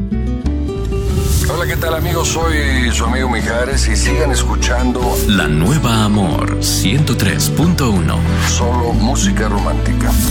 Hola, ¿qué tal, amigos? Soy su amigo Mijares y sigan escuchando La Nueva Amor 103.1. Solo música romántica.